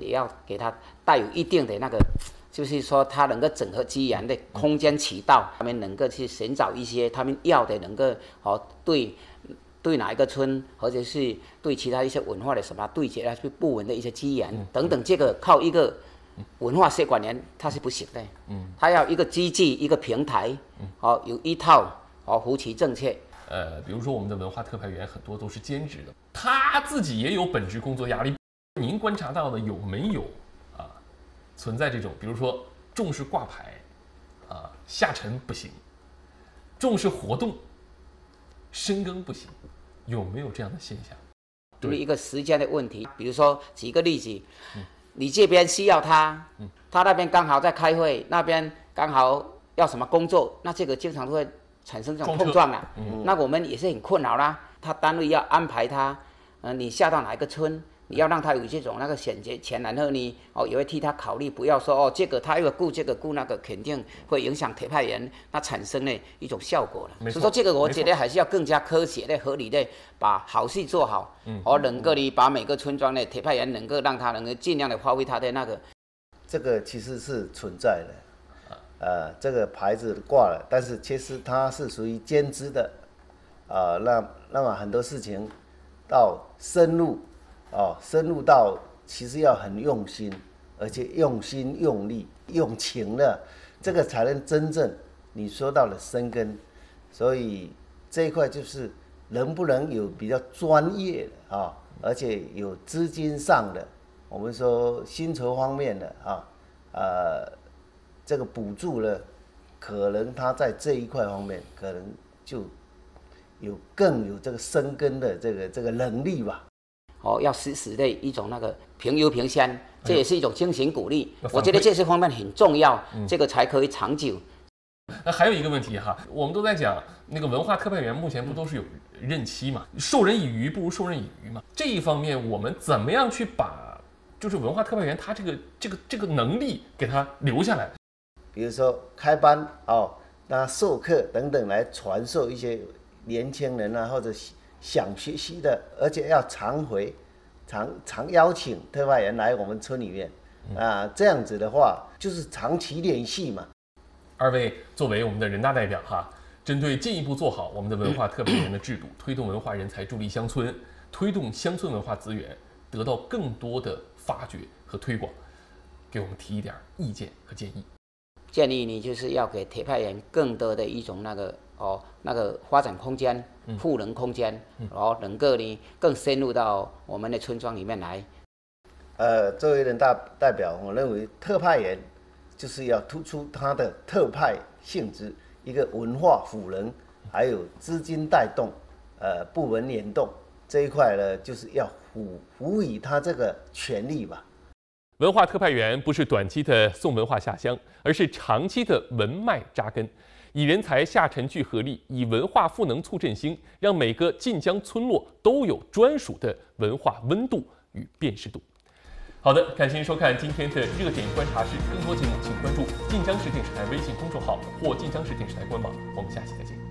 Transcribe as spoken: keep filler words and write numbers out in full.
也要给它带有一定的那个，就是说它能够整合资源的空间渠道，他们能够去寻找一些他们要的，能够哦对对哪一个村，或者是对其他一些文化的什么对接啊，去部门的一些资源等等，这个靠一个文化社管员他是不行的，嗯，他要一个机制一个平台，哦有一套哦扶持政策。 呃，比如说我们的文化特派员很多都是兼职的，他自己也有本职工作压力。您观察到的有没有啊存在这种，比如说重视挂牌啊下沉不行，重视活动深耕不行，有没有这样的现象？ 对一个时间的问题，比如说举个例子，嗯、你这边需要他，嗯、他那边刚好在开会，那边刚好要什么工作，那这个经常都会产生这种碰撞啦，嗯、那我们也是很困扰啦。他单位要安排他，呃，你下到哪一个村，你要让他有这种那个选择权，然后你哦也会替他考虑，不要说哦这个他又顾这个顾那个，肯定会影响特派员那产生的一种效果了。所以说这个我觉得还是要更加科学的、合理的把好事做好，嗯，而能够呢把每个村庄的特派员能够让他能够尽量的发挥他的那个。 这个其实是存在的。呃，这个牌子挂了，但是其实它是属于兼职的，啊、呃，那那么很多事情到深入，哦，深入到其实要很用心，而且用心用力用情的，这个才能真正你说到了深耕，所以这一块就是能不能有比较专业的啊、哦，而且有资金上的，我们说薪酬方面的啊，呃。这个补助呢，可能他在这一块方面，可能就有更有这个深耕的这个这个能力吧。 哦，要时时的一种那个平优平先，这也是一种精神鼓励。哎、我觉得这些方面很重要，嗯、这个才可以长久。 那还有一个问题哈，我们都在讲那个文化特派员目前不都是有任期嘛？授人以鱼不如授人以渔嘛。这一方面，我们怎么样去把就是文化特派员他这个这个这个能力给他留下来？ 比如说开班哦，那授课等等来传授一些年轻人啊，或者想学习的，而且要常回、常常邀请特派员来我们村里面啊，这样子的话就是长期联系嘛。 二位作为我们的人大代表哈，针对进一步做好我们的文化特派员的制度，推动文化人才助力乡村，推动乡村文化资源得到更多的发掘和推广，给我们提一点意见和建议。 建议你就是要给特派员更多的一种那个哦那个发展空间、赋能空间，然后能够呢更深入到我们的村庄里面来。 呃，作为人大代表，我认为特派员就是要突出他的特派性质，一个文化赋能，还有资金带动，呃，部门联动这一块呢，就是要赋赋予他这个权利吧。 文化特派员不是短期的送文化下乡，而是长期的文脉扎根，以人才下沉聚合力，以文化赋能促振兴，让每个晋江村落都有专属的文化温度与辨识度。好的，感谢您收看今天的热点观察室，更多节目请关注晋江市电视台微信公众号或晋江市电视台官网。我们下期再见。